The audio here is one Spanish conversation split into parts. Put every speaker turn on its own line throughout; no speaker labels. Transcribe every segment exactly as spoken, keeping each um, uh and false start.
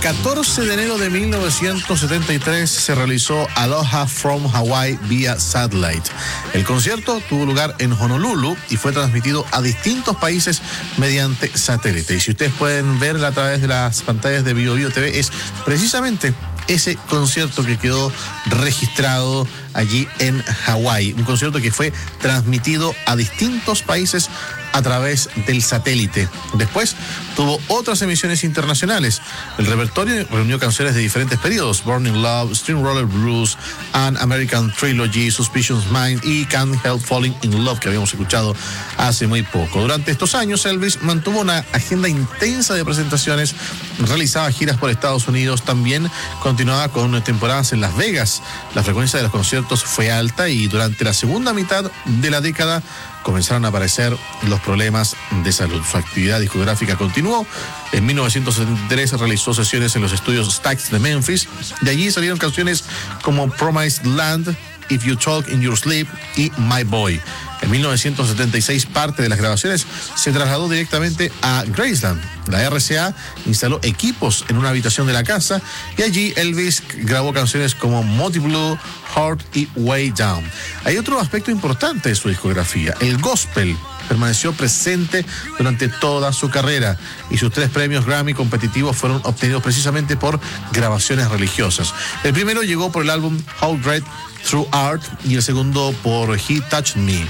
catorce de enero de mil novecientos setenta y tres se realizó Aloha from Hawaii vía satellite. El concierto tuvo lugar en Honolulu y fue transmitido a distintos países mediante satélite. Y si ustedes pueden ver a través de las pantallas de Bio Bio T V, es precisamente ese concierto que quedó registrado allí en Hawái. Un concierto que fue transmitido a distintos países a través del satélite. Después tuvo otras emisiones internacionales. El repertorio reunió canciones de diferentes periodos: Burning Love, Steamroller Blues, An American Trilogy, Suspicious Mind y Can't Help Falling in Love, que habíamos escuchado hace muy poco. Durante estos años, Elvis mantuvo una agenda intensa de presentaciones, realizaba giras por Estados Unidos, también continuaba con temporadas en Las Vegas. La frecuencia de los conciertos fue alta y durante la segunda mitad de la década comenzaron a aparecer los problemas de salud. Su actividad discográfica continuó. En mil novecientos setenta y tres realizó sesiones en los estudios Stax de Memphis. De allí salieron canciones como Promised Land, If You Talk in Your Sleep y My Boy. En mil novecientos setenta y seis, parte de las grabaciones se trasladó directamente a Graceland. La R C A instaló equipos en una habitación de la casa y allí Elvis grabó canciones como Moody Blue, Heart y Way Down. Hay otro aspecto importante de su discografía: el gospel permaneció presente durante toda su carrera y sus tres premios Grammy competitivos fueron obtenidos precisamente por grabaciones religiosas. El primero llegó por el álbum How Great Through Art y el segundo por He Touched Me.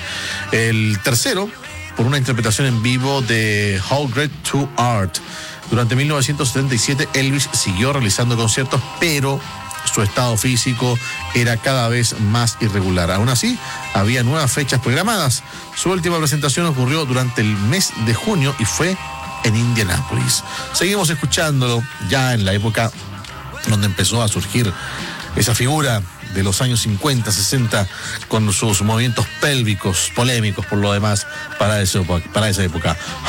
El tercero por una interpretación en vivo de How Great Through Art. Durante mil novecientos setenta y siete Elvis siguió realizando conciertos, pero su estado físico era cada vez más irregular. Aún así, había nuevas fechas programadas. Su última presentación ocurrió durante el mes de junio y fue en Indianápolis. Seguimos escuchándolo ya en la época donde empezó a surgir esa figura de los años cincuenta, sesenta, con sus movimientos pélvicos, polémicos por lo demás, para esa época. Para esa época.